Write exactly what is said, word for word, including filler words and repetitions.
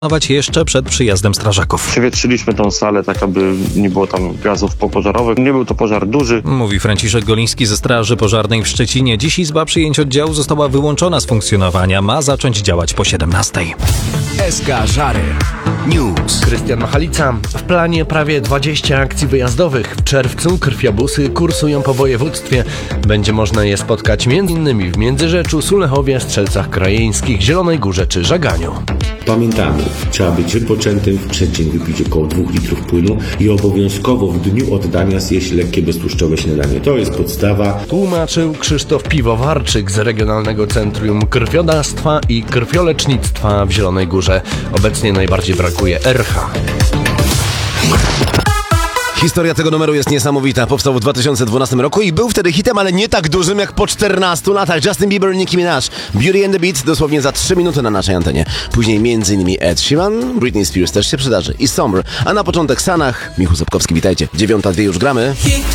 jeszcze przed przyjazdem strażaków. Przewietrzyliśmy tą salę tak, aby nie było tam gazów popożarowych. Nie był to pożar duży. Mówi Franciszek Goliński ze Straży Pożarnej w Szczecinie. Dziś Izba Przyjęć Oddziału została wyłączona z funkcjonowania. Ma zacząć działać po siedemnastej. S K Żary News. Krystian Machalica. W planie prawie dwadzieścia akcji wyjazdowych. W czerwcu krwiobusy kursują po województwie. Będzie można je spotkać m.in. w Międzyrzeczu, Sulechowie, Strzelcach Krajeńskich, Zielonej Górze czy Żaganiu. Pamiętamy, trzeba być wypoczętym, w przeddzień wypić około dwóch litrów płynu i obowiązkowo w dniu oddania zjeść lekkie beztłuszczowe śniadanie. To jest podstawa. Tłumaczył Krzysztof Piwowarczyk z Regionalnego Centrum Krwiodawstwa i Krwiolecznictwa w Zielonej Górze. Obecnie najbardziej brakuje R H. Historia tego numeru jest niesamowita. Powstał w dwa tysiące dwunastym roku i był wtedy hitem, ale nie tak dużym jak po czternastu latach. Justin Bieber, Nicki Minaj, Beauty and the Beat dosłownie za trzy minuty na naszej antenie. Później między innymi Ed Sheeran, Britney Spears też się przydarzy i Somber. A na początek Sanach, Michał Sapkowski, witajcie. Dziewiąta dwie już gramy.